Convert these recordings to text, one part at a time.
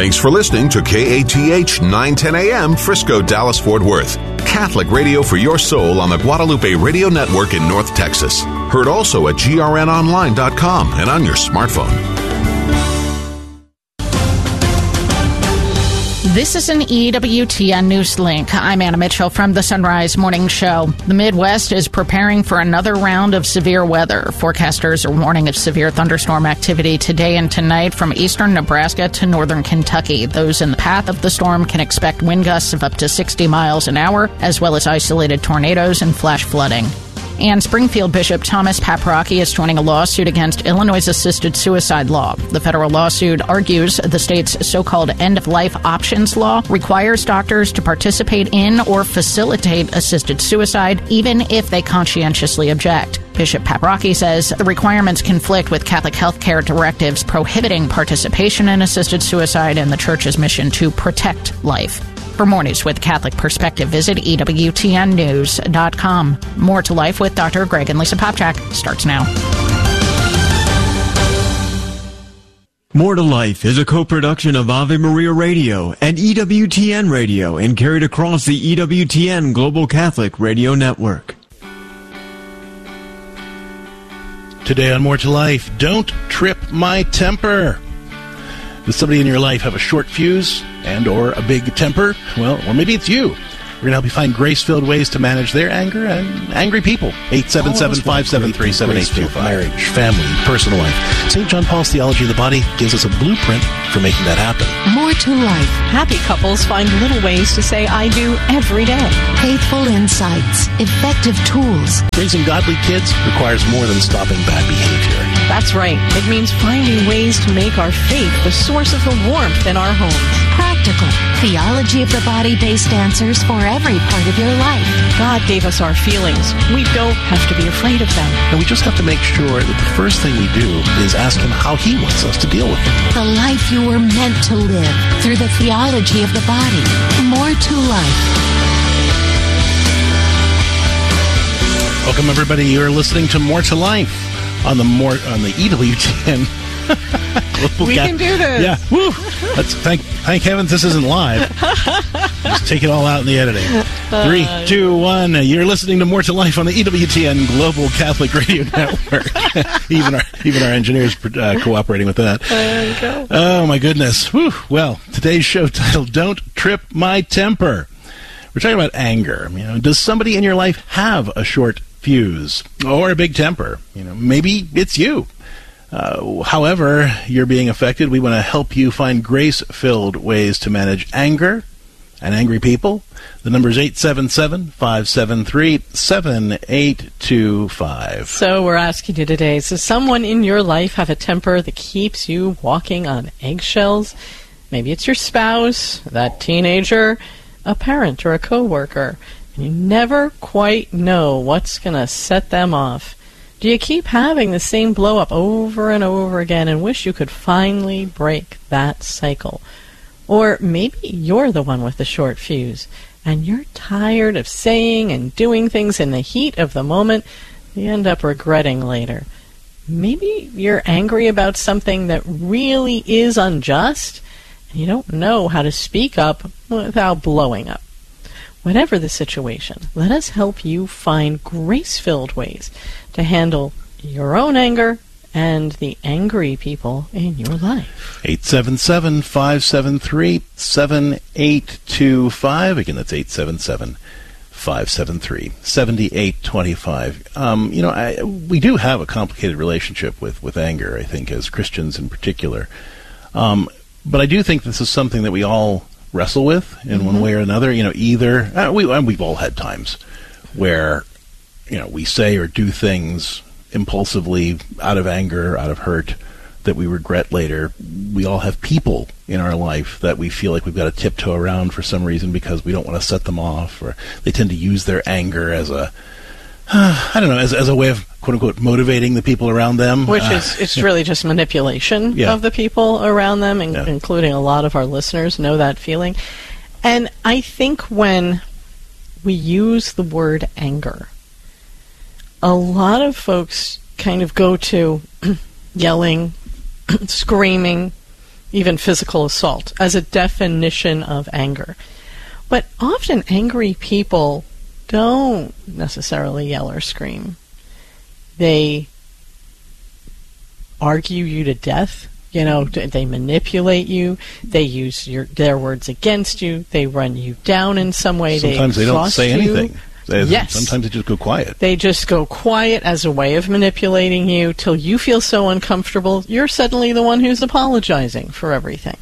Thanks for listening to KATH 910 AM, Frisco, Dallas, Fort Worth. Catholic radio for your soul on the Guadalupe Radio Network in North Texas. Heard also at grnonline.com and on your smartphone. This is an EWTN News Link. I'm Anna Mitchell from the Sunrise Morning Show. The Midwest is preparing for another round of severe weather. Forecasters are warning of severe thunderstorm activity today and tonight from eastern Nebraska to northern Kentucky. Those in the path of the storm can expect wind gusts of up to 60 miles an hour, as well as isolated tornadoes and flash flooding. And Springfield Bishop Thomas Paprocki is joining a lawsuit against Illinois' assisted suicide law. The federal lawsuit argues the state's so-called end-of-life options law requires doctors to participate in or facilitate assisted suicide, even if they conscientiously object. Bishop Paprocki says the requirements conflict with Catholic healthcare directives prohibiting participation in assisted suicide and the Church's mission to protect life. For more news with Catholic Perspective, visit EWTNnews.com. More to Life with Dr. Greg and Lisa Popchak starts now. More to Life is a co-production of Ave Maria Radio and EWTN Radio and carried across the EWTN Global Catholic Radio Network. Today on More to Life, don't trip my temper. Does somebody in your life have a short fuse and or a big temper? Well, or maybe it's you. We're going to help you find grace-filled ways to manage their anger and angry people. 877-573-7825. Marriage, family, personal life. St. John Paul's Theology of the Body gives us a blueprint for making that happen. More to Life. Happy couples find little ways to say I do every day. Faithful insights. Effective tools. Raising godly kids requires more than stopping bad behavior. That's right. It means finding ways to make our faith the source of the warmth in our homes. Practical. Theology of the Body-based answers for every part of your life. God gave us our feelings. We don't have to be afraid of them. And we just have to make sure that the first thing we do is ask Him how He wants us to deal with them. The life you were meant to live through the theology of the body. More to Life. Welcome, everybody. You're listening to More to Life on the EWTN. We can do this. Yeah. Woo. Let's thank heavens this isn't live. Just take it all out in the editing. 3, 2, 1. You're listening to More to Life on the EWTN Global Catholic Radio Network. even our engineers cooperating with that. There you go. Oh my goodness. Woo. Well, today's show title: Don't Trip My Temper. We're talking about anger. Does somebody in your life have a short fuse or a big temper? Maybe it's you. However you're being affected, we want to help you find grace-filled ways to manage anger and angry people. The number is 877-573-7825. So we're asking you today, does someone in your life have a temper that keeps you walking on eggshells? Maybe it's your spouse, that teenager, a parent, or a coworker, and you never quite know what's going to set them off. Do you keep having the same blow-up over and over again and wish you could finally break that cycle? Or maybe you're the one with the short fuse, and you're tired of saying and doing things in the heat of the moment you end up regretting later. Maybe you're angry about something that really is unjust, and you don't know how to speak up without blowing up. Whatever the situation, let us help you find grace-filled ways to handle your own anger and the angry people in your life. 877-573-7825. Again, that's 877-573-7825. We do have a complicated relationship with anger, I think, as Christians in particular. But I do think this is something that we all wrestle with in one way or another. We've all had times where we say or do things impulsively out of anger, out of hurt, that we regret later. We all have people in our life that we feel like we've got to tiptoe around for some reason because we don't want to set them off, or they tend to use their anger as a as a way of quote unquote motivating the people around them, which is it's really just manipulation of the people around them, including a lot of our listeners know that feeling. And I think when we use the word anger, a lot of folks kind of go to yelling, screaming, even physical assault, as a definition of anger. But often angry people don't necessarily yell or scream. They argue you to death. You know, they manipulate you. They use their words against you. They run you down in some way. Sometimes they don't say anything. Yes. Sometimes they just go quiet. They just go quiet as a way of manipulating you till you feel so uncomfortable, you're suddenly the one who's apologizing for everything.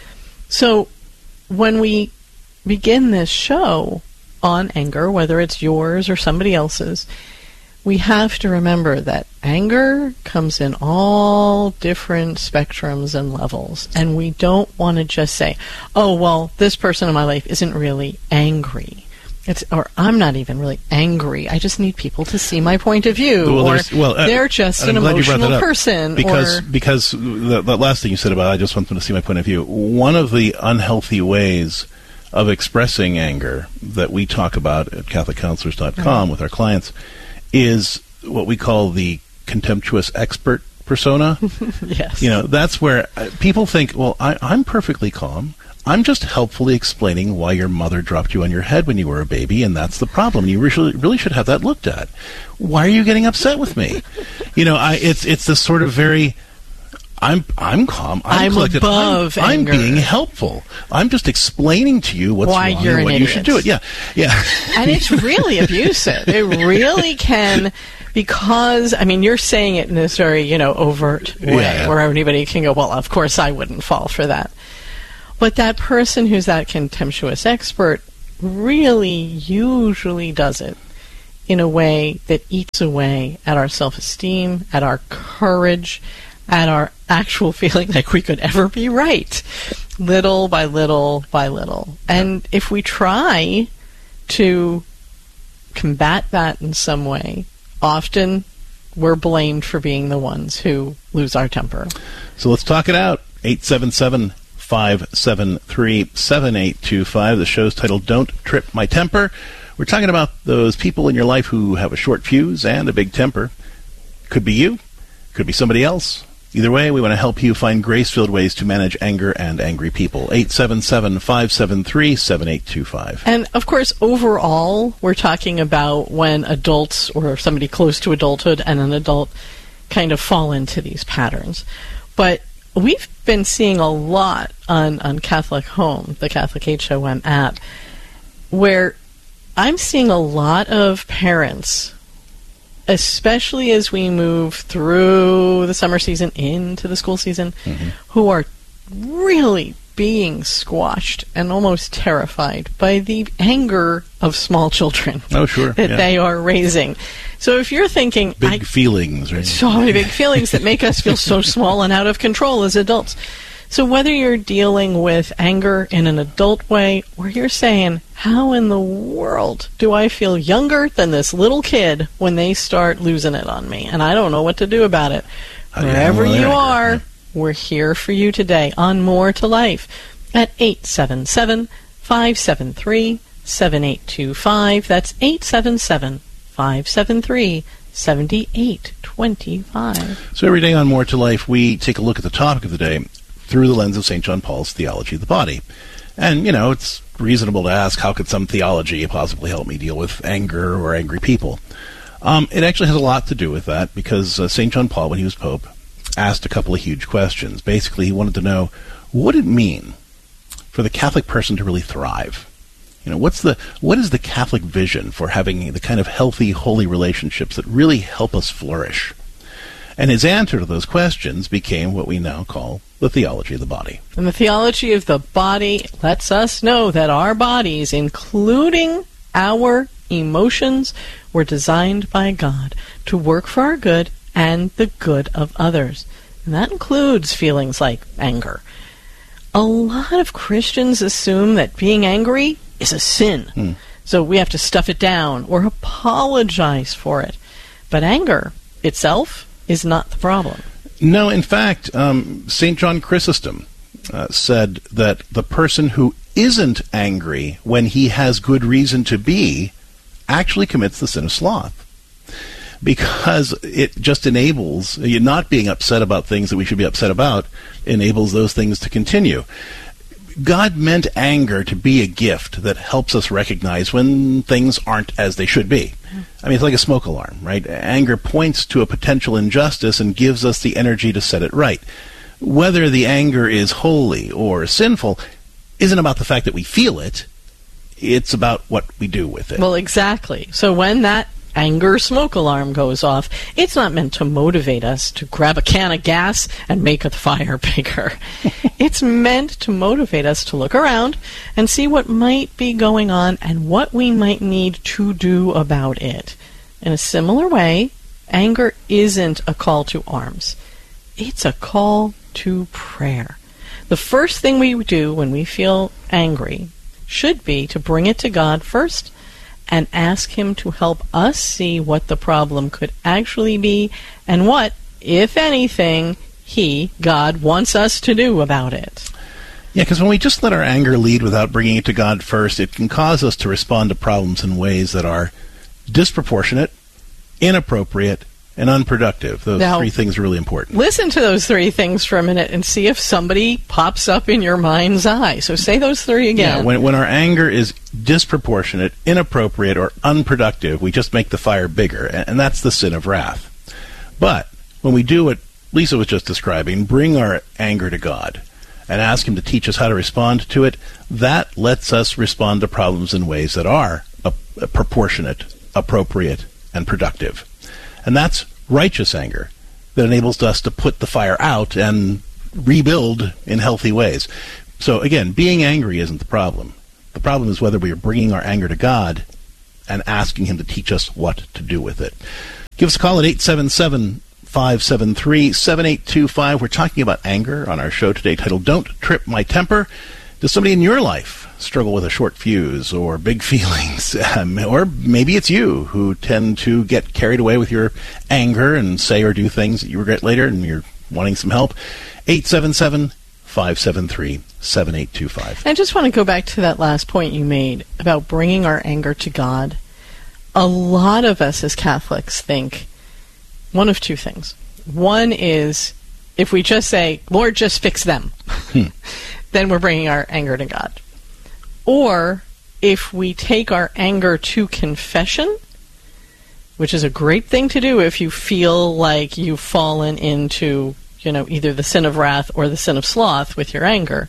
So when we begin this show on anger, whether it's yours or somebody else's, we have to remember that anger comes in all different spectrums and levels, and we don't want to just say, oh, well, this person in my life isn't really angry. Or I'm not even really angry. I just need people to see my point of view. They're just an emotional person. Because the last thing you said about I just want them to see my point of view, one of the unhealthy ways of expressing anger that we talk about at CatholicCounselors.com with our clients is what we call the contemptuous expert persona. Yes. You know, that's where people think, well, I'm perfectly calm. I'm just helpfully explaining why your mother dropped you on your head when you were a baby, and that's the problem. You really should have that looked at. Why are you getting upset with me? You know, it's this sort of very... I'm calm. I'm collected. Above I'm anger. being helpful. I'm just explaining to you what's why wrong you're and what you should do it. Yeah. And it's really abusive. It really can, because, I mean, you're saying it in this very, overt way where anybody can go, well, of course I wouldn't fall for that. But that person who's that contemptuous expert really usually does it in a way that eats away at our self-esteem, at our courage, at our actual feeling like we could ever be right, little by little by little. And if we try to combat that in some way, often we're blamed for being the ones who lose our temper. So let's talk it out. 877-573-7825. The show's titled Don't Trip My Temper. We're talking about those people in your life who have a short fuse and a big temper. Could be you. Could be somebody else. Either way, we want to help you find grace-filled ways to manage anger and angry people. 877-573-7825. And, of course, overall, we're talking about when adults or somebody close to adulthood and an adult kind of fall into these patterns. But we've been seeing a lot on Catholic Home, the Catholic HOM app, where I'm seeing a lot of parents, especially as we move through the summer season into the school season, who are really being squashed and almost terrified by the anger of small children that they are raising. So if you're thinking... Big feelings, right? So many big feelings that make us feel so small and out of control as adults. So whether you're dealing with anger in an adult way, or you're saying, how in the world do I feel younger than this little kid when they start losing it on me? And I don't know what to do about it. Wherever you are, we're here for you today on More to Life at 877-573-7825. That's 877-573-7825. So every day on More to Life, we take a look at the topic of the day through the lens of St. John Paul's theology of the body. And, it's reasonable to ask, how could some theology possibly help me deal with anger or angry people? It actually has a lot to do with that, because St. John Paul, when he was Pope, asked a couple of huge questions. Basically, he wanted to know, what did it mean for the Catholic person to really thrive? What is the Catholic vision for having the kind of healthy, holy relationships that really help us flourish? And his answer to those questions became what we now call the theology of the body. And the theology of the body lets us know that our bodies, including our emotions, were designed by God to work for our good and the good of others. And that includes feelings like anger. A lot of Christians assume that being angry is a sin. So we have to stuff it down or apologize for it. But anger itself is not the problem. No, in fact, St. John Chrysostom said that the person who isn't angry when he has good reason to be actually commits the sin of sloth. because it just enables, you not being upset about things that we should be upset about, enables those things to continue. God meant anger to be a gift that helps us recognize when things aren't as they should be. I mean, it's like a smoke alarm, right? Anger points to a potential injustice and gives us the energy to set it right. Whether the anger is holy or sinful isn't about the fact that we feel it. It's about what we do with it. Well, exactly. So when that anger smoke alarm goes off, it's not meant to motivate us to grab a can of gas and make the fire bigger. It's meant to motivate us to look around and see what might be going on and what we might need to do about it. In a similar way, anger isn't a call to arms. It's a call to prayer. The first thing we do when we feel angry should be to bring it to God first and ask Him to help us see what the problem could actually be and what, if anything, God, wants us to do about it. Yeah, because when we just let our anger lead without bringing it to God first, it can cause us to respond to problems in ways that are disproportionate, inappropriate, and unproductive. Those three things are really important. Listen to those three things for a minute and see if somebody pops up in your mind's eye. So say those three again. Yeah, when our anger is disproportionate, inappropriate, or unproductive, we just make the fire bigger, and that's the sin of wrath. But when we do what Lisa was just describing, bring our anger to God and ask Him to teach us how to respond to it, that lets us respond to problems in ways that are proportionate, appropriate, and productive. And that's righteous anger that enables us to put the fire out and rebuild in healthy ways. So again, being angry isn't the problem. The problem is whether we are bringing our anger to God and asking Him to teach us what to do with it. Give us a call at 877-573-7825. We're talking about anger on our show today titled Don't Trip My Temper. Does somebody in your life struggle with a short fuse or big feelings? Or maybe it's you who tend to get carried away with your anger and say or do things that you regret later and you're wanting some help. 877-573-7825. I just want to go back to that last point you made about bringing our anger to God. A lot of us as Catholics think one of two things. One is if we just say, Lord, just fix them, then we're bringing our anger to God. Or if we take our anger to confession, which is a great thing to do if you feel like you've fallen into, either the sin of wrath or the sin of sloth with your anger.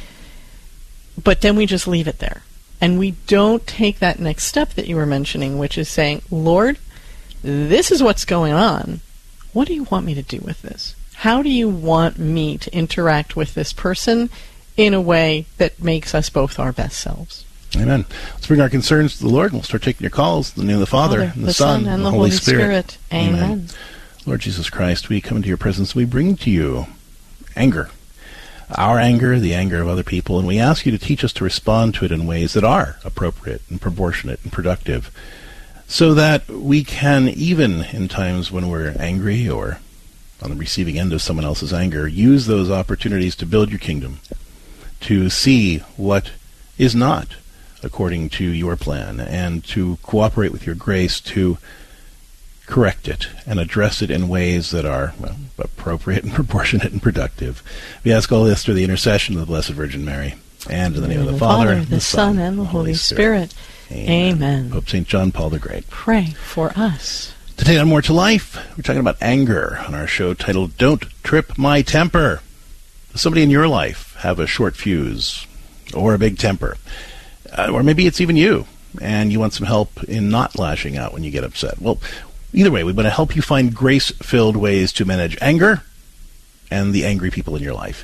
But then we just leave it there. And we don't take that next step that you were mentioning, which is saying, Lord, this is what's going on. What do you want me to do with this? How do you want me to interact with this person in a way that makes us both our best selves? Amen. Let's bring our concerns to the Lord, and we'll start taking your calls. In the name of the Father, and the Son, and the Holy Spirit. Amen. Lord Jesus Christ, we come into your presence. We bring to you anger. Our anger, the anger of other people, and we ask you to teach us to respond to it in ways that are appropriate and proportionate and productive, so that we can, even in times when we're angry or on the receiving end of someone else's anger, use those opportunities to build your kingdom, to see what is not according to your plan, and to cooperate with your grace to correct it and address it in ways that are appropriate and proportionate and productive. We ask all this through the intercession of the Blessed Virgin Mary, and in the name of the Father, the Son, and the Holy Spirit. Amen. Pope St. John Paul the Great, pray for us. Today on More to Life, we're talking about anger on our show titled Don't Trip My Temper. Does somebody in your life have a short fuse or a big temper? Or maybe it's even you, and you want some help in not lashing out when you get upset. Well, either way, we want to help you find grace-filled ways to manage anger and the angry people in your life.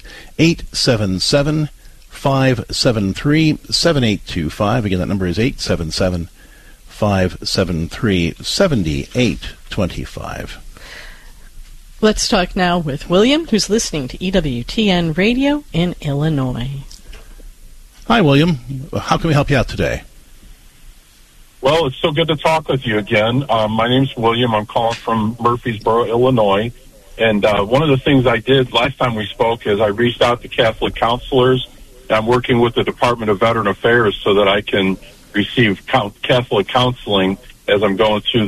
877-573-7825. Again, that number is 877-573-7825. Let's talk now with William, who's listening to EWTN Radio in Illinois. Hi, William. How can we help you out today? Well, it's so good to talk with you again. My name's William. I'm calling from Murfreesboro, Illinois. And one of the things I did last time we spoke is I reached out to Catholic counselors. I'm working with the Department of Veteran Affairs so that I can receive Catholic counseling as I'm going through this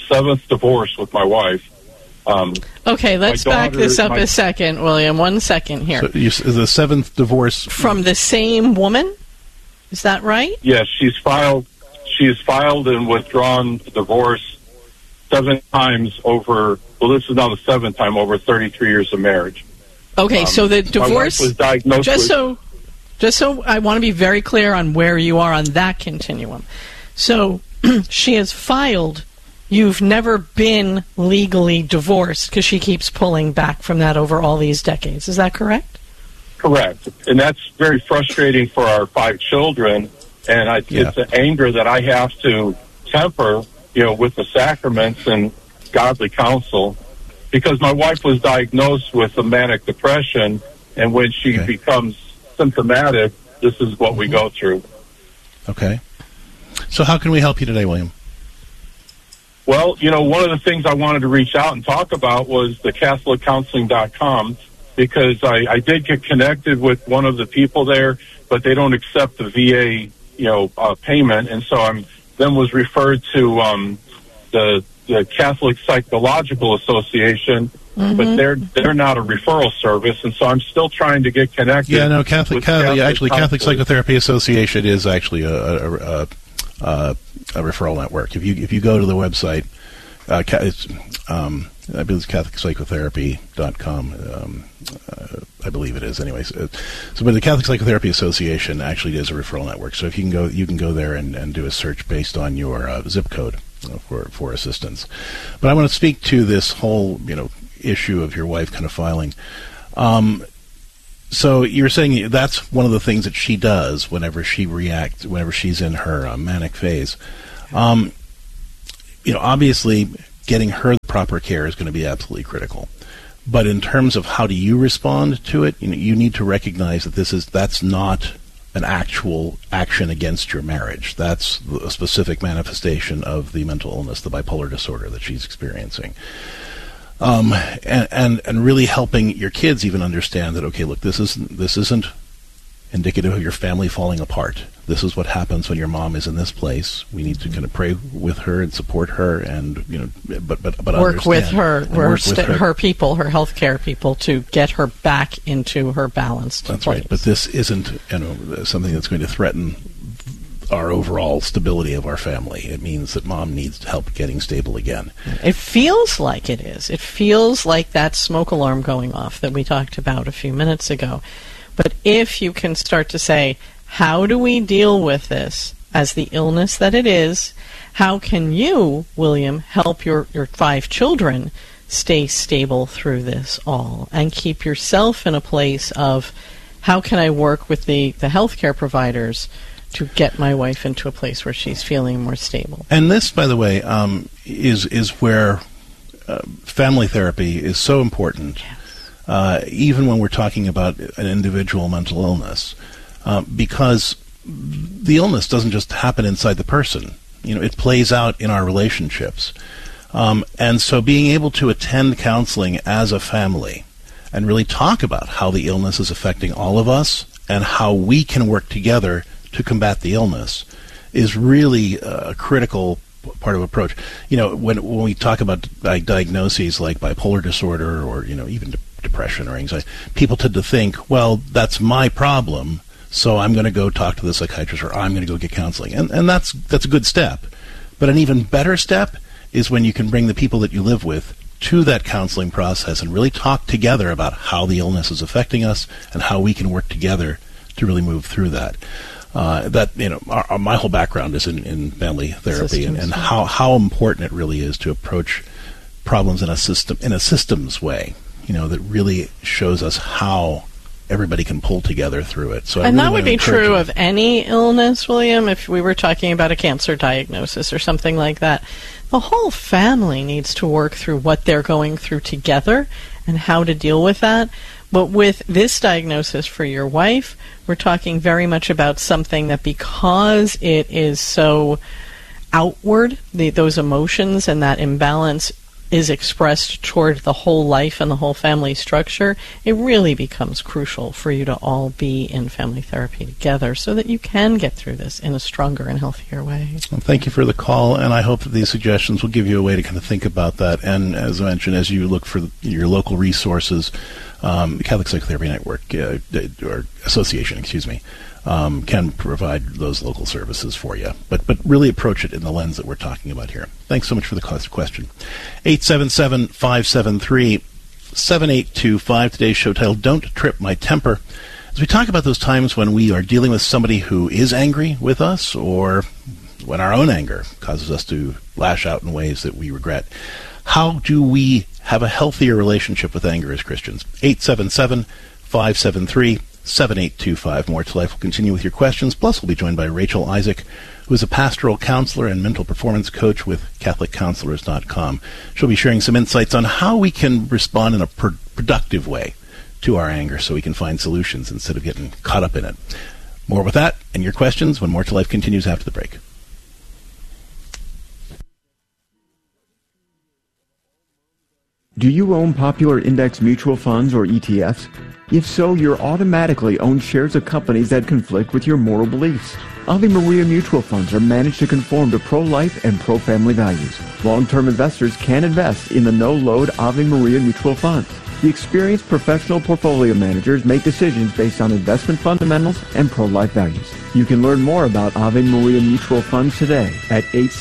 7th divorce with my wife. Okay, let's back this up a second, William. 1 second here. So the 7th divorce from the same woman? Is that right? Yes, she's filed and withdrawn divorce 7 times over. Well, this is now the 7th time over 33 years of marriage. Okay, so the divorce. My wife was diagnosed just so I want to be very clear on where you are on that continuum. So she has filed. You've never been legally divorced because she keeps pulling back from that over all these decades. Is that correct? Correct. And that's very frustrating for our 5 children. And it's an anger that I have to temper, with the sacraments and godly counsel, because my wife was diagnosed with a manic depression, and when she becomes symptomatic, this is what we go through. Okay. So how can we help you today, William? Well, one of the things I wanted to reach out and talk about was the CatholicCounseling.com, because I did get connected with one of the people there, but they don't accept the VA, payment, and so I then was referred to the Catholic Psychological Association, but they're not a referral service, and so I'm still trying to get connected. Yeah, no, Catholic Psychotherapy Association is actually a referral network. If you go to the website, it's I believe it's CatholicPsychotherapy.com. I believe it is, anyways. But the Catholic Psychotherapy Association actually is a referral network. So if you can go there and do a search based on your zip code for assistance. But I want to speak to this whole issue of your wife kind of filing. So you're saying that's one of the things that she does whenever she's in her manic phase. Obviously, getting her the proper care is going to be absolutely critical. But in terms of how do you respond to it, you need to recognize that that's not an actual action against your marriage. That's a specific manifestation of the mental illness, the bipolar disorder that she's experiencing. And really helping your kids even understand that, okay, look, this isn't indicative of your family falling apart. This is what happens when your mom is in this place. We need to kind of pray with her and support her, and but work with her, her people, her healthcare people, to get her back into her balanced place. Right. But this isn't something that's going to threaten our overall stability of our family. It means that mom needs help getting stable again. It feels like it is. It feels like that smoke alarm going off that we talked about a few minutes ago. But if you can start to say, how do we deal with this as the illness that it is? How can you, William, help your 5 children stay stable through this all and keep yourself in a place of, how can I work with the healthcare providers to get my wife into a place where she's feeling more stable? And this, by the way, is where family therapy is so important. Yes. Even when we're talking about an individual mental illness, because the illness doesn't just happen inside the person. It plays out in our relationships. And so being able to attend counseling as a family and really talk about how the illness is affecting all of us and how we can work together to combat the illness is really a critical part of approach. When we talk about diagnoses like bipolar disorder or even depression or anxiety, people tend to think, well, that's my problem, so I'm going to go talk to the psychiatrist or I'm going to go get counseling. And that's a good step. But an even better step is when you can bring the people that you live with to that counseling process and really talk together about how the illness is affecting us and how we can work together to really move through that. My whole background is in family therapy and how important it really is to approach problems in a systems way, that really shows us how everybody can pull together through it. So that would be true of any illness, William. If we were talking about a cancer diagnosis or something like that, the whole family needs to work through what they're going through together and how to deal with that. But with this diagnosis for your wife, we're talking very much about something that, because it is so outward, those emotions and that imbalance is expressed toward the whole life and the whole family structure, it really becomes crucial for you to all be in family therapy together so that you can get through this in a stronger and healthier way. Well, thank you for the call, and I hope that these suggestions will give you a way to kind of think about that. And as I mentioned, as you look for your local resources, the Catholic Psychotherapy Network, or Association, can provide those local services for you. But really approach it in the lens that we're talking about here. Thanks so much for the question. 877-573-7825. Today's show title, Don't Trip My Temper. As we talk about those times when we are dealing with somebody who is angry with us, or when our own anger causes us to lash out in ways that we regret, how do we have a healthier relationship with anger as Christians? 877-573-7825. More to Life will continue with your questions. Plus, we'll be joined by Rachel Isaac, who is a pastoral counselor and mental performance coach with CatholicCounselors.com. She'll be sharing some insights on how we can respond in a productive way to our anger so we can find solutions instead of getting caught up in it. More with that and your questions when More to Life continues after the break. Do you own popular index mutual funds or ETFs? If so, you're automatically own shares of companies that conflict with your moral beliefs. Ave Maria mutual funds are managed to conform to pro-life and pro-family values. Long-term investors can invest in the no-load Ave Maria mutual funds. The experienced professional portfolio managers make decisions based on investment fundamentals and pro-life values. You can learn more about Ave Maria mutual funds today at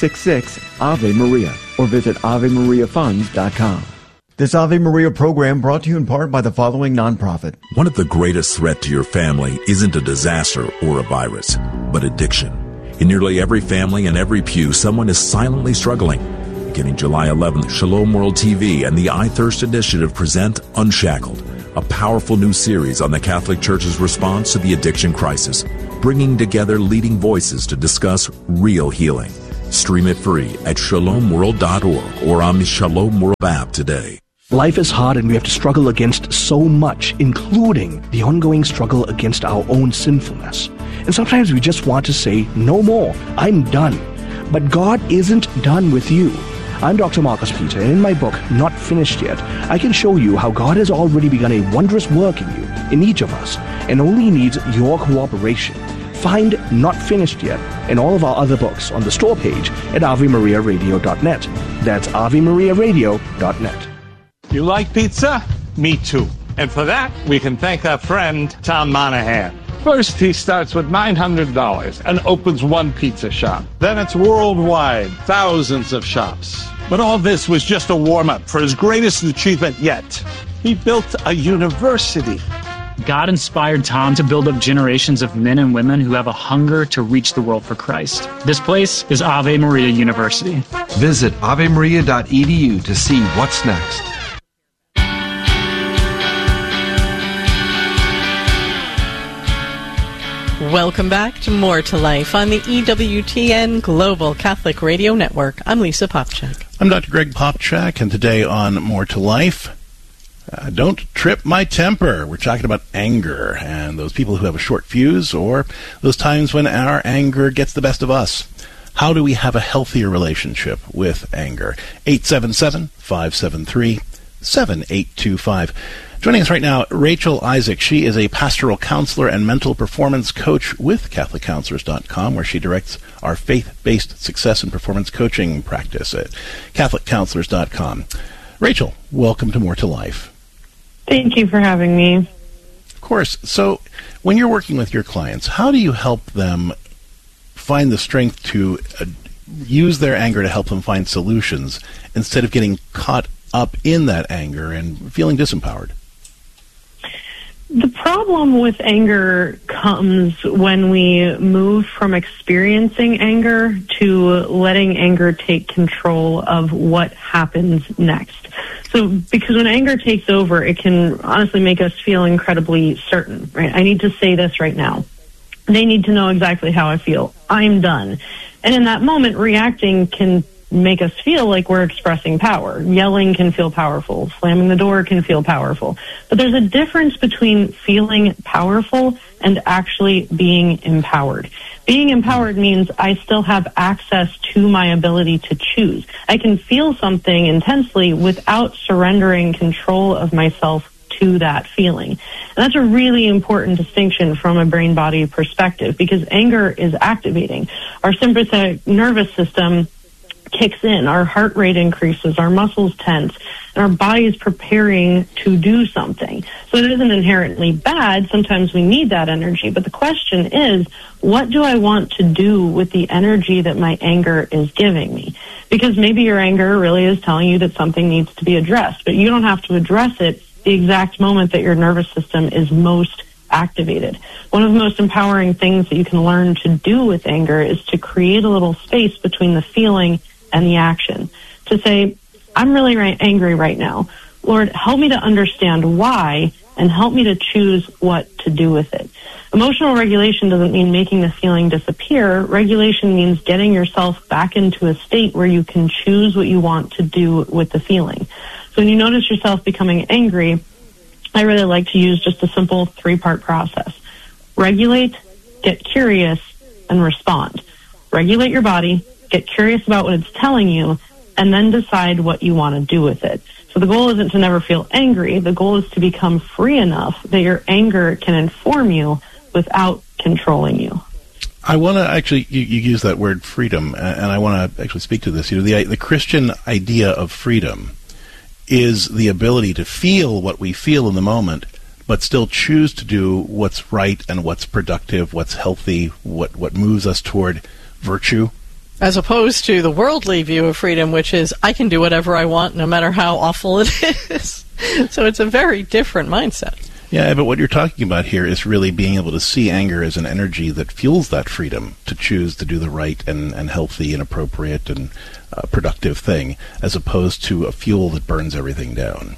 866-AVE-MARIA or visit AveMariaFunds.com. This Ave Maria program brought to you in part by the following nonprofit. One of the greatest threats to your family isn't a disaster or a virus, but addiction. In nearly every family and every pew, someone is silently struggling. Beginning July 11th, Shalom World TV and the I Thirst Initiative present Unshackled, a powerful new series on the Catholic Church's response to the addiction crisis, bringing together leading voices to discuss real healing. Stream it free at shalomworld.org or on the Shalom World app today. Life is hard and we have to struggle against so much, including the ongoing struggle against our own sinfulness. And sometimes we just want to say, no more, I'm done. But God isn't done with you. I'm Dr. Marcus Peter, and in my book, Not Finished Yet, I can show you how God has already begun a wondrous work in you, in each of us, and only needs your cooperation. Find Not Finished Yet and all of our other books on the store page at AveMariaRadio.net. That's AveMariaRadio.net. You like pizza? Me too. And for that, we can thank our friend, Tom Monahan. First, he starts with $900 and opens one pizza shop. Then it's worldwide, thousands of shops. But all this was just a warm-up for his greatest achievement yet. He built a university. God inspired Tom to build up generations of men and women who have a hunger to reach the world for Christ. This place is Ave Maria University. Visit avemaria.edu to see what's next. Welcome back to More to Life on the EWTN Global Catholic Radio Network. I'm Lisa Popchak. I'm Dr. Greg Popchak, and today on More to Life, don't trip my temper. We're talking about anger and those people who have a short fuse, or those times when our anger gets the best of us. How do we have a healthier relationship with anger? 877-573-7825. Joining us right now, Rachel Isaac. She is a pastoral counselor and mental performance coach with CatholicCounselors.com, where she directs our faith-based success and performance coaching practice at CatholicCounselors.com. Rachel, welcome to More to Life. Thank you for having me. Of course. So when you're working with your clients, how do you help them find the strength to use their anger to help them find solutions instead of getting caught up in that anger and feeling disempowered? The problem with anger comes when we move from experiencing anger to letting anger take control of what happens next. So, because when anger takes over, it can honestly make us feel incredibly certain, right? I need to say this right now. They need to know exactly how I feel. I'm done. And in that moment, reacting can make us feel like we're expressing power. Yelling can feel powerful. Slamming the door can feel powerful. But there's a difference between feeling powerful and actually being empowered. Being empowered means I still have access to my ability to choose. I can feel something intensely without surrendering control of myself to that feeling. And that's a really important distinction from a brain-body perspective, because anger is activating. Our sympathetic nervous system kicks in, our heart rate increases, our muscles tense, and our body is preparing to do something. So it isn't inherently bad. Sometimes we need that energy. But the question is, what do I want to do with the energy that my anger is giving me? Because maybe your anger really is telling you that something needs to be addressed, but you don't have to address it the exact moment that your nervous system is most activated. One of the most empowering things that you can learn to do with anger is to create a little space between the feeling and the action. To say, I'm really angry right now. Lord, help me to understand why and help me to choose what to do with it. Emotional regulation doesn't mean making the feeling disappear. Regulation means getting yourself back into a state where you can choose what you want to do with the feeling. So when you notice yourself becoming angry, I really like to use just a simple 3-part process. Regulate, get curious, and respond. Regulate your body, get curious about what it's telling you, and then decide what you want to do with it. So the goal isn't to never feel angry. The goal is to become free enough that your anger can inform you without controlling you. I want to actually, you use that word freedom, and I want to actually speak to this. You know, the Christian idea of freedom is the ability to feel what we feel in the moment, but still choose to do what's right and what's productive, what's healthy, what moves us toward virtue. As opposed to the worldly view of freedom, which is, I can do whatever I want no matter how awful it is. So it's a very different mindset. Yeah, but what you're talking about here is really being able to see anger as an energy that fuels that freedom to choose to do the right and healthy and appropriate and productive thing, as opposed to a fuel that burns everything down.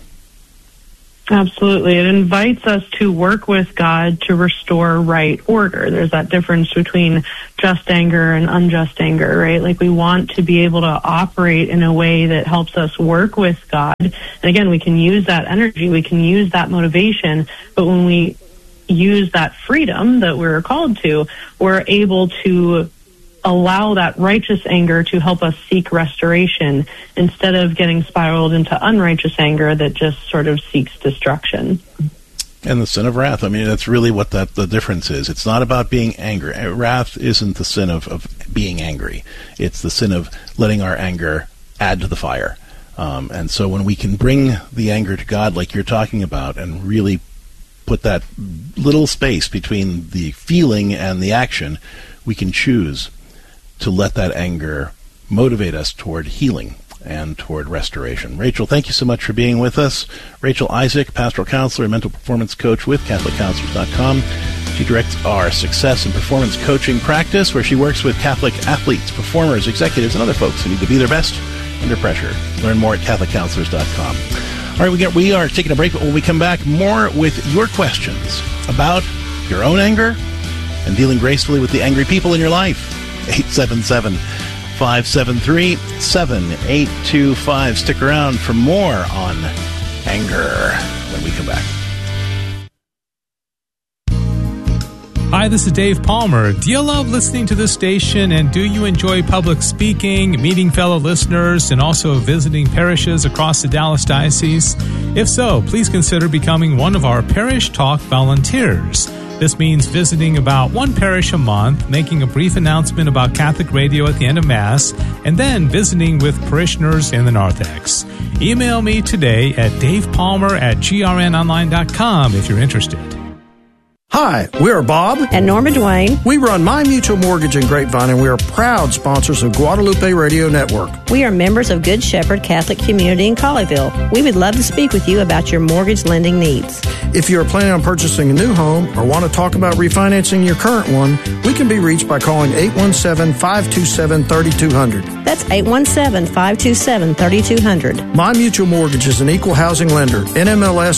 Absolutely. It invites us to work with God to restore right order. There's that difference between just anger and unjust anger, right? Like, we want to be able to operate in a way that helps us work with God. And again, we can use that energy, we can use that motivation, but when we use that freedom that we're called to, we're able to allow that righteous anger to help us seek restoration instead of getting spiraled into unrighteous anger that just sort of seeks destruction. And the sin of wrath, I mean, that's really what the difference is. It's not about being angry. Wrath isn't the sin of being angry. It's the sin of letting our anger add to the fire. And so when we can bring the anger to God like you're talking about and really put that little space between the feeling and the action, we can choose to let that anger motivate us toward healing and toward restoration. Rachel, thank you so much for being with us. Rachel Isaac, pastoral counselor and mental performance coach with CatholicCounselors.com. She directs our success and performance coaching practice, where she works with Catholic athletes, performers, executives, and other folks who need to be their best under pressure. Learn more at CatholicCounselors.com. All right, we are taking a break, but when we come back, more with your questions about your own anger and dealing gracefully with the angry people in your life. 877-573-7825. Stick around for more on anger when we come back. Hi, this is Dave Palmer. Do you love listening to this station, and do you enjoy public speaking, meeting fellow listeners, and also visiting parishes across the Dallas Diocese? If so, please consider becoming one of our Parish Talk volunteers. This means visiting about one parish a month, making a brief announcement about Catholic radio at the end of Mass, and then visiting with parishioners in the narthex. Email me today at davepalmer@grnonline.com if you're interested. Hi, we are Bob and Norma Duane. We run My Mutual Mortgage in Grapevine, and we are proud sponsors of Guadalupe Radio Network. We are members of Good Shepherd Catholic Community in Colleyville. We would love to speak with you about your mortgage lending needs. If you are planning on purchasing a new home or want to talk about refinancing your current one, we can be reached by calling 817-527-3200. That's 817-527-3200. My Mutual Mortgage is an equal housing lender. NMLS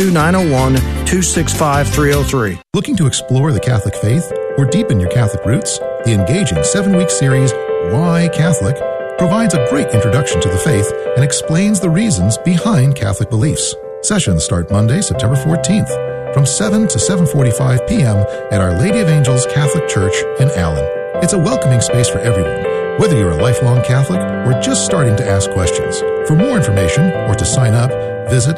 12901-265303. Looking to explore the Catholic faith or deepen your Catholic roots? The engaging 7-week series, Why Catholic?, provides a great introduction to the faith and explains the reasons behind Catholic beliefs. Sessions start Monday, September 14th from 7 to 7:45 p.m. at Our Lady of Angels Catholic Church in Allen. It's a welcoming space for everyone, whether you're a lifelong Catholic or just starting to ask questions. For more information or to sign up, visit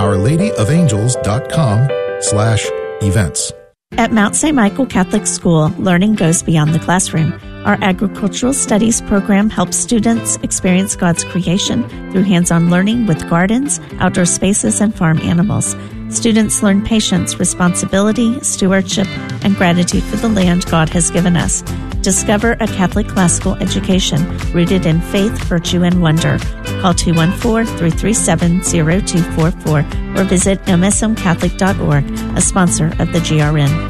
OurLadyOfAngels.com/events. At Mount St. Michael Catholic School, learning goes beyond the classroom. Our agricultural studies program helps students experience God's creation through hands-on learning with gardens, outdoor spaces, and farm animals. Students learn patience, responsibility, stewardship, and gratitude for the land God has given us. Discover a Catholic classical education rooted in faith, virtue, and wonder. Call 214-337-0244 or visit msmcatholic.org, a sponsor of the GRN.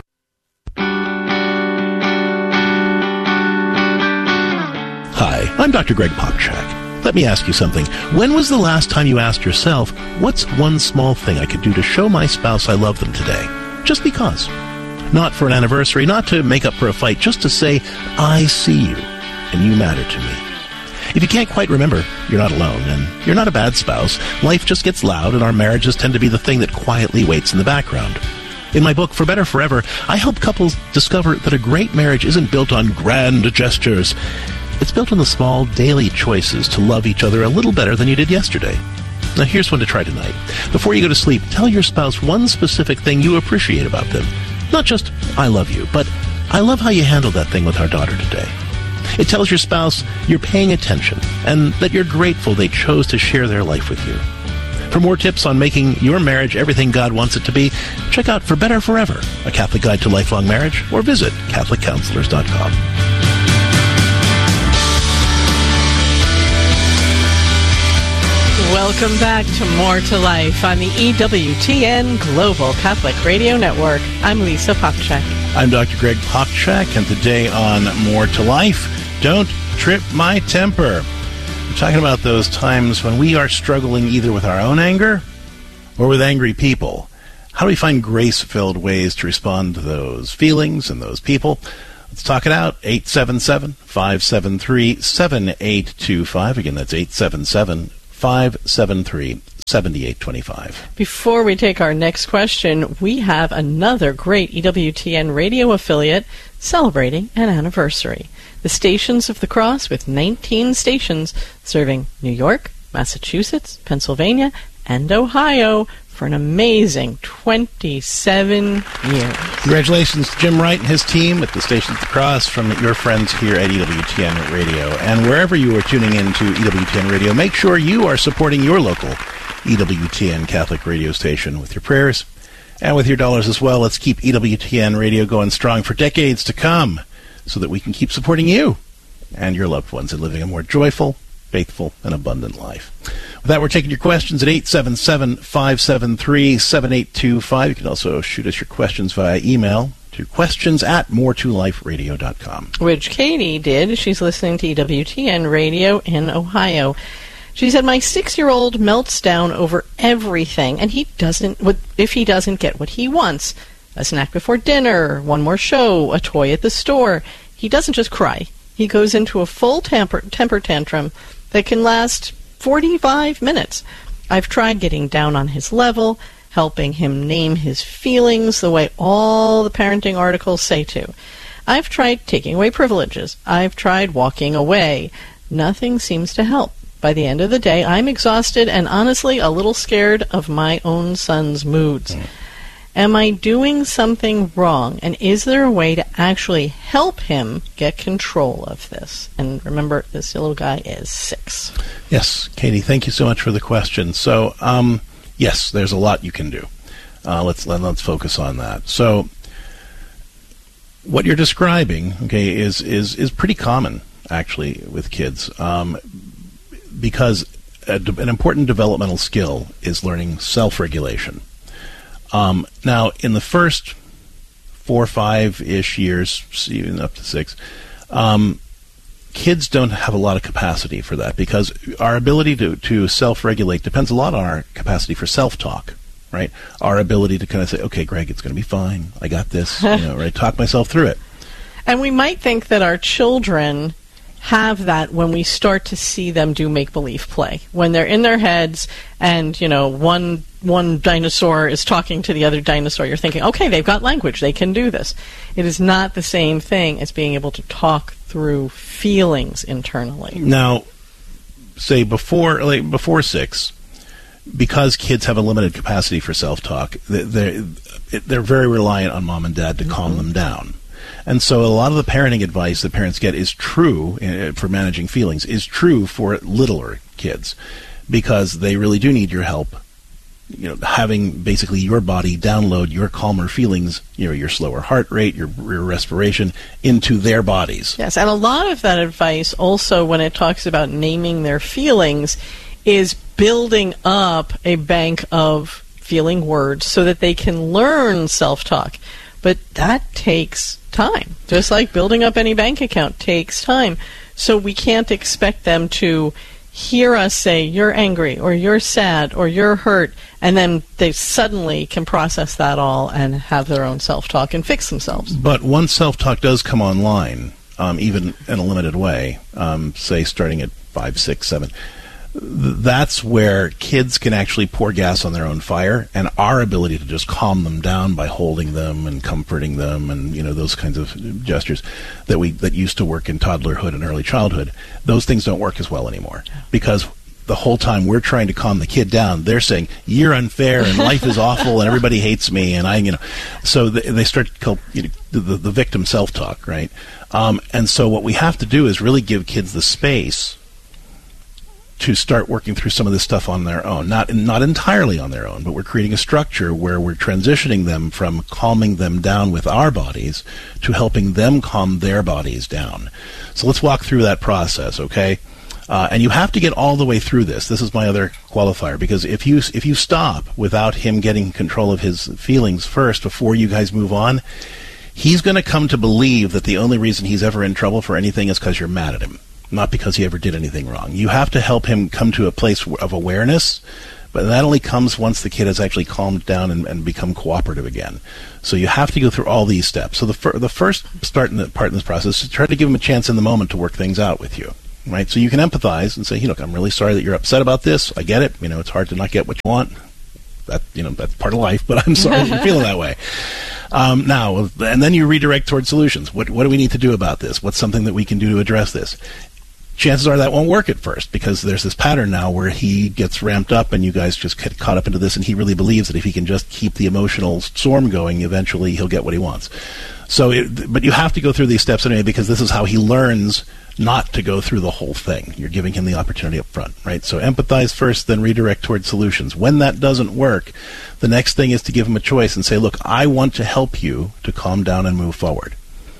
Hi, I'm Dr. Greg Popchak. Let me ask you something. When was the last time you asked yourself, what's one small thing I could do to show my spouse I love them today? Just because. Not for an anniversary, not to make up for a fight, just to say, I see you, and you matter to me. If you can't quite remember, you're not alone, and you're not a bad spouse. Life just gets loud, and our marriages tend to be the thing that quietly waits in the background. In my book, For Better Forever, I help couples discover that a great marriage isn't built on grand gestures. It's built on the small, daily choices to love each other a little better than you did yesterday. Now, here's one to try tonight. Before you go to sleep, tell your spouse one specific thing you appreciate about them. Not just, I love you, but I love how you handled that thing with our daughter today. It tells your spouse you're paying attention and that you're grateful they chose to share their life with you. For more tips on making your marriage everything God wants it to be, check out For Better Forever, a Catholic guide to lifelong marriage, or visit CatholicCounselors.com. Welcome back to More to Life on the EWTN Global Catholic Radio Network. I'm Lisa Popchak. I'm Dr. Greg Popchak, and today on More to Life, don't trip my temper. We're talking about those times when we are struggling either with our own anger or with angry people. How do we find grace-filled ways to respond to those feelings and those people? Let's talk it out. 877-573-7825. Again, that's 877-573-7825. Before we take our next question, we have another great EWTN radio affiliate celebrating an anniversary. The Stations of the Cross, with 19 stations serving New York, Massachusetts, Pennsylvania, and Ohio for an amazing 27 years. Congratulations to Jim Wright and his team at the Stations of the Cross from your friends here at EWTN Radio. And wherever you are tuning in to EWTN Radio, make sure you are supporting your local EWTN Catholic radio station with your prayers and with your dollars as well. Let's keep EWTN Radio going strong for decades to come so that we can keep supporting you and your loved ones in living a more joyful, faithful, and abundant life. With that, we're taking your questions at 877-573-7825. You can also shoot us your questions via email to questions@moretoliferadio.com. Which Katie did. She's listening to EWTN Radio in Ohio. She said, my 6-year-old melts down over everything, and if he doesn't get what he wants. A snack before dinner, one more show, a toy at the store. He doesn't just cry. He goes into a full temper tantrum that can last 45 minutes. I've tried getting down on his level, helping him name his feelings the way all the parenting articles say to. I've tried taking away privileges. I've tried walking away. Nothing seems to help. By the end of the day, I'm exhausted and honestly a little scared of my own son's moods. Am I doing something wrong? And is there a way to actually help him get control of this? And remember, this little guy is 6. Yes, Katie, thank you so much for the question. So, yes, there's a lot you can do. Let's focus on that. So, what you're describing, okay, is pretty common actually with kids, because an important developmental skill is learning self-regulation. Now, in the first 4 or 5-ish years, even up to 6, kids don't have a lot of capacity for that because our ability to self-regulate depends a lot on our capacity for self-talk, right? Our ability to kind of say, okay, Greg, it's going to be fine. I got this, right? Talk myself through it. And we might think that our children have that when we start to see them do make-believe play. When they're in their heads and, one dinosaur is talking to the other dinosaur, you're thinking, okay, they've got language, they can do this. It is not the same thing as being able to talk through feelings internally. Now, say before 6, because kids have a limited capacity for self-talk, they're very reliant on mom and dad to calm them down. And so a lot of the parenting advice that parents get is true for managing feelings, is true for littler kids, because they really do need your help, having basically your body download your calmer feelings, your slower heart rate, your respiration into their bodies. Yes, and a lot of that advice also, when it talks about naming their feelings, is building up a bank of feeling words so that they can learn self-talk. But that takes time. Just like building up any bank account takes time. So we can't expect them to hear us say, you're angry, or you're sad, or you're hurt, and then they suddenly can process that all and have their own self-talk and fix themselves. But once self-talk does come online, even in a limited way, say starting at 5, 6, 7, that's where kids can actually pour gas on their own fire, and our ability to just calm them down by holding them and comforting them and those kinds of gestures that used to work in toddlerhood and early childhood, those things don't work as well anymore, because the whole time we're trying to calm the kid down, they're saying, you're unfair and life is awful and everybody hates me, and so they start to call the victim self-talk, right? And so what we have to do is really give kids the space to start working through some of this stuff on their own. Not entirely on their own, but we're creating a structure where we're transitioning them from calming them down with our bodies to helping them calm their bodies down. So let's walk through that process, okay? And you have to get all the way through this. This is my other qualifier, because if you stop without him getting control of his feelings first before you guys move on, he's going to come to believe that the only reason he's ever in trouble for anything is because you're mad at him, not because he ever did anything wrong. You have to help him come to a place of awareness, but that only comes once the kid has actually calmed down and become cooperative again. So you have to go through all these steps. So the first part in this process is to try to give him a chance in the moment to work things out with you, right? So you can empathize and say, look, I'm really sorry that you're upset about this. I get it. It's hard to not get what you want. That's part of life, but I'm sorry you're feeling that way. Now, and then you redirect towards solutions. What do we need to do about this? What's something that we can do to address this? Chances are that won't work at first, because there's this pattern now where he gets ramped up and you guys just get caught up into this, and he really believes that if he can just keep the emotional storm going, eventually he'll get what he wants. But you have to go through these steps anyway, because this is how he learns not to go through the whole thing. You're giving him the opportunity up front, right? So empathize first, then redirect towards solutions. When that doesn't work, the next thing is to give him a choice and say, look, I want to help you to calm down and move forward.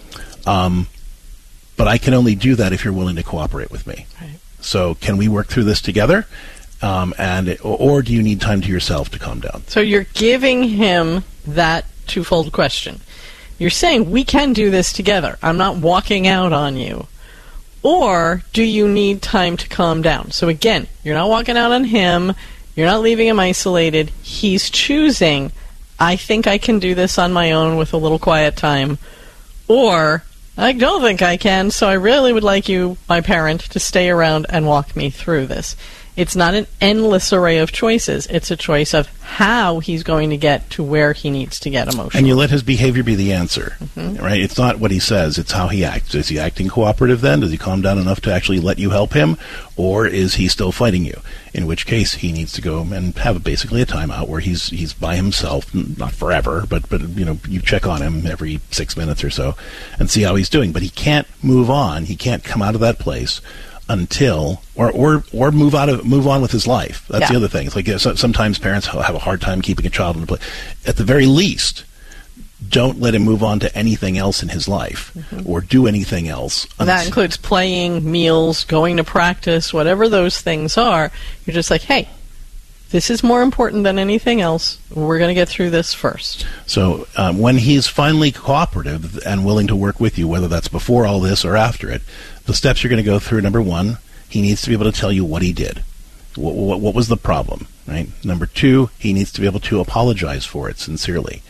But I can only do that if you're willing to cooperate with me. Right. So can we work through this together? Or do you need time to yourself to calm down? So you're giving him that twofold question. You're saying, we can do this together. I'm not walking out on you. Or do you need time to calm down? So again, you're not walking out on him. You're not leaving him isolated. He's choosing, I think I can do this on my own with a little quiet time. Or, I don't think I can, so I really would like you, my parent, to stay around and walk me through this. It's not an endless array of choices. It's a choice of how he's going to get to where he needs to get emotionally. And you let his behavior be the answer, right? It's not what he says, it's how he acts. Is he acting cooperative then? Does he calm down enough to actually let you help him? Or is he still fighting you? In which case, he needs to go and have basically a timeout where he's by himself, not forever, but you check on him every 6 minutes or so and see how he's doing. But he can't move on. He can't come out of that place until or move on with his life. That's the other thing. It's like sometimes parents have a hard time keeping a child in a place. At the very least, don't let him move on to anything else in his life or do anything else. That includes playing, meals, going to practice, whatever those things are. You're just like, hey, this is more important than anything else. We're going to get through this first. So when he's finally cooperative and willing to work with you, whether that's before all this or after it, the steps you're going to go through, number one, he needs to be able to tell you what he did. What was the problem, right? Number two, he needs to be able to apologize for it sincerely.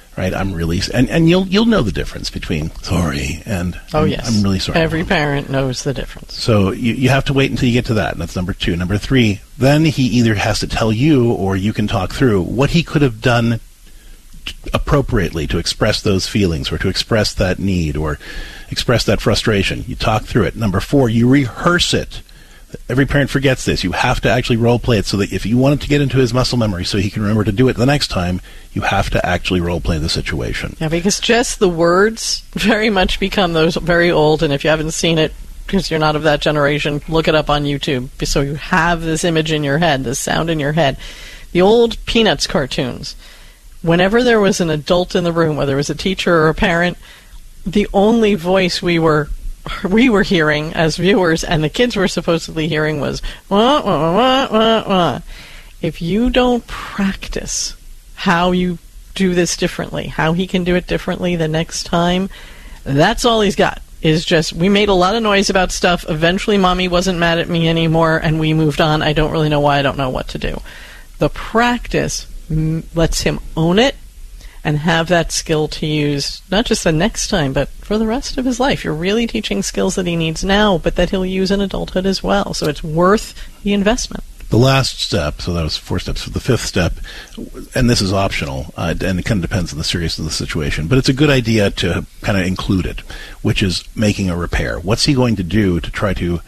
right? I'm really, and you'll know the difference between sorry and I'm really sorry. Every parent knows the difference. So you have to wait until you get to that, and that's number 2. Number 3, then he either has to tell you or you can talk through what he could have done appropriately to express those feelings or to express that need or express that frustration. You talk through it. Number 4, you rehearse it. Every parent forgets this. You have to actually role play it so that if you want it to get into his muscle memory so he can remember to do it the next time, you have to actually role play the situation. Yeah, because just the words very much become those very old, and if you haven't seen it because you're not of that generation, look it up on YouTube so you have this image in your head, this sound in your head. The old Peanuts cartoons, whenever there was an adult in the room, whether it was a teacher or a parent, the only voice we were hearing as viewers and the kids were supposedly hearing was wah, wah, wah, wah, wah. If you don't practice how you do this differently, how he can do it differently the next time, that's all he's got. Is just, we made a lot of noise about stuff, eventually mommy wasn't mad at me anymore, and we moved on. I don't really know why, I don't know what to do. The practice lets him own it and have that skill to use not just the next time, but for the rest of his life. You're really teaching skills that he needs now, but that he'll use in adulthood as well. So it's worth the investment. The last step, so that was 4 steps. For the 5th step, and this is optional, and it kind of depends on the seriousness of the situation, but it's a good idea to kind of include it, which is making a repair. What's he going to do to try to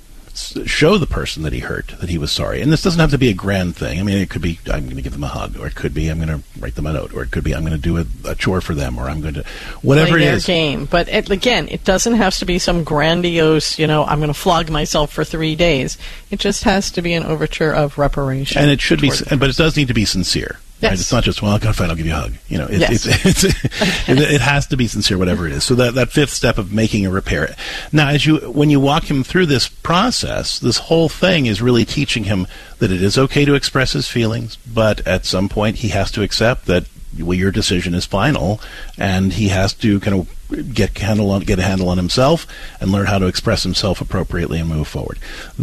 show the person that he hurt that he was sorry? And this doesn't have to be a grand thing. I mean, it could be, I'm going to give them a hug, or it could be, I'm going to write them a note, or it could be, I'm going to do a chore for them, or I'm going to, whatever play it their is. Game. But again, it doesn't have to be some grandiose, I'm going to flog myself for 3 days. It just has to be an overture of reparation. And it should be, but it does need to be sincere. Yes. Right? It's not just, well, fine, I'll give you a hug. Yes. It has to be sincere, whatever it is. So that 5th step of making a repair. Now, when you walk him through this process, this whole thing is really teaching him that it is okay to express his feelings, but at some point he has to accept that your decision is final, and he has to kind of get a handle on himself and learn how to express himself appropriately and move forward.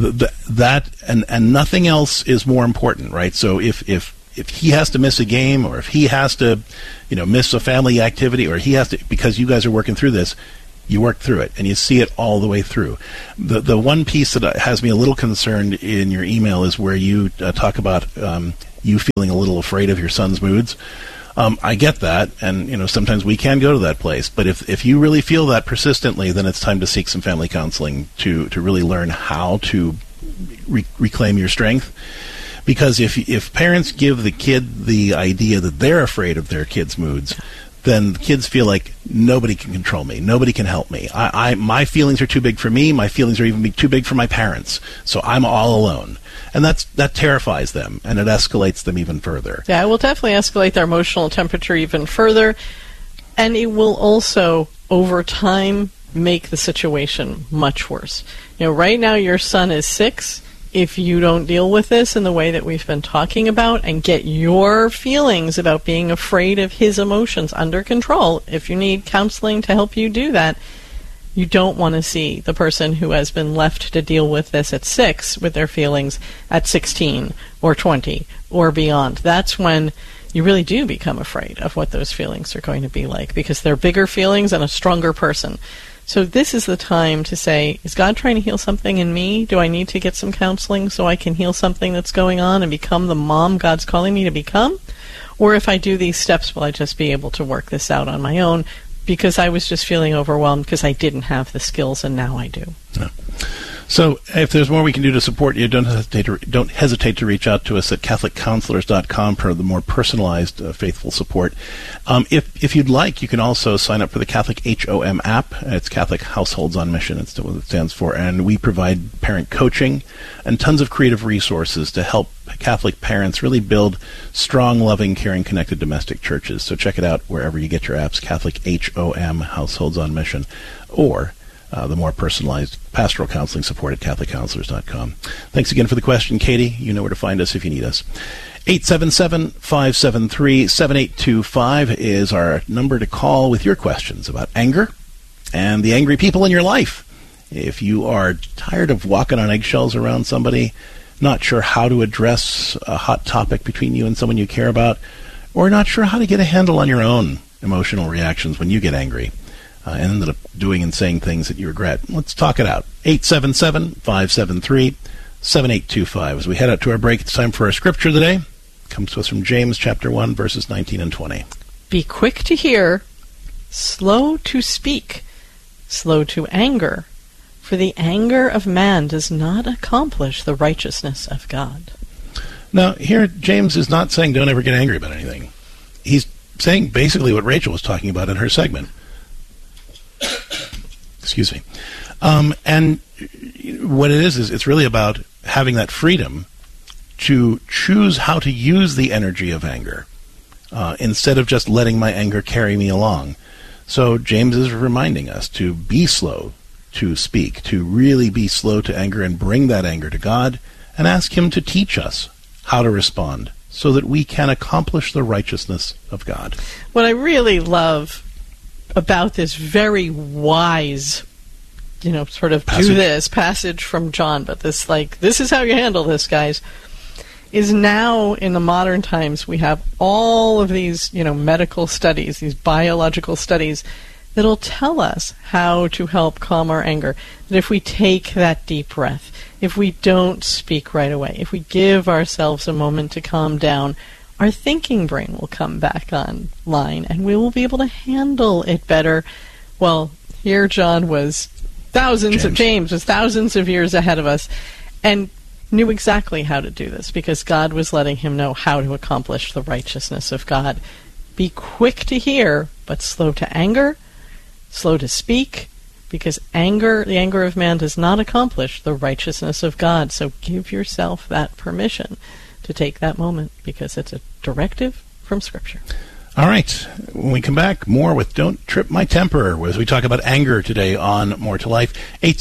That and nothing else is more important, right? So if he has to miss a game, or if he has to, miss a family activity, or he has to, because you guys are working through this, you work through it, and you see it all the way through. The one piece that has me a little concerned in your email is where you talk about you feeling a little afraid of your son's moods. I get that, and sometimes we can go to that place. But if you really feel that persistently, then it's time to seek some family counseling to really learn how to reclaim your strength. Because if parents give the kid the idea that they're afraid of their kids' moods, then the kids feel like nobody can control me, nobody can help me. My feelings are too big for me. My feelings are even too big for my parents. So I'm all alone, and that terrifies them, and it escalates them even further. Yeah, it will definitely escalate their emotional temperature even further, and it will also, over time, make the situation much worse. Right now your son is 6. If you don't deal with this in the way that we've been talking about and get your feelings about being afraid of his emotions under control, if you need counseling to help you do that, you don't want to see the person who has been left to deal with this at 6 with their feelings at 16 or 20 or beyond. That's when you really do become afraid of what those feelings are going to be like, because they're bigger feelings and a stronger person. So this is the time to say, is God trying to heal something in me? Do I need to get some counseling so I can heal something that's going on and become the mom God's calling me to become? Or if I do these steps, will I just be able to work this out on my own because I was just feeling overwhelmed because I didn't have the skills and now I do? Yeah. So if there's more we can do to support you, don't hesitate to reach out to us at CatholicCounselors.com for the more personalized, faithful support. If you'd like, you can also sign up for the Catholic HOM app. It's Catholic Households on Mission. It's what it stands for. And we provide parent coaching and tons of creative resources to help Catholic parents really build strong, loving, caring, connected domestic churches. So check it out wherever you get your apps, Catholic HOM, Households on Mission, or the more personalized pastoral counseling support at CatholicCounselors.com. Thanks again for the question, Katie. You know where to find us if you need us. 877-573-7825 is our number to call with your questions about anger and the angry people in your life. If you are tired of walking on eggshells around somebody, not sure how to address a hot topic between you and someone you care about, or not sure how to get a handle on your own emotional reactions when you get angry and ended up doing and saying things that you regret. Let's talk it out. 877-573-7825. As we head out to our break, it's time for our scripture today. It comes to us from James chapter 1, verses 19 and 20. Be quick to hear, slow to speak, slow to anger, for the anger of man does not accomplish the righteousness of God. Now, here, James is not saying don't ever get angry about anything. He's saying basically what Rachel was talking about in her segment. Excuse me. And what it is it's really about having that freedom to choose how to use the energy of anger instead of just letting my anger carry me along. So James is reminding us to be slow to speak, to really be slow to anger and bring that anger to God and ask Him to teach us how to respond so that we can accomplish the righteousness of God. What I really love about this very wise, sort of passage from John, but this is how you handle this, guys, is now in the modern times we have all of these, medical studies, these biological studies that'll tell us how to help calm our anger. That if we take that deep breath, if we don't speak right away, if we give ourselves a moment to calm down, our thinking brain will come back online and we will be able to handle it better. Well, here John was James was thousands of years ahead of us and knew exactly how to do this because God was letting him know how to accomplish the righteousness of God. Be quick to hear, but slow to anger, slow to speak, because the anger of man does not accomplish the righteousness of God. So give yourself that permission to take that moment because it's a directive from Scripture. All right. When we come back, more with Don't Trip My Temper as we talk about anger today on More to Life.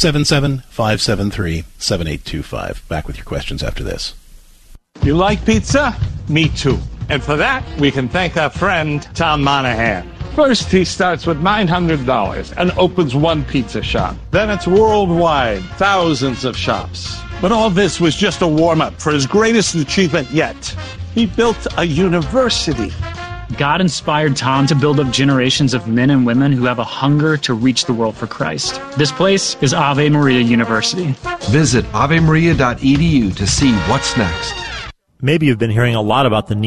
877-573-7825. Back with your questions after this. You like pizza? Me too. And for that, we can thank our friend Tom Monahan. First, he starts with $900 and opens one pizza shop. Then it's worldwide, thousands of shops. But all this was just a warm-up for his greatest achievement yet. He built a university. God inspired Tom to build up generations of men and women who have a hunger to reach the world for Christ. This place is Ave Maria University. Visit avemaria.edu to see what's next. Maybe you've been hearing a lot about the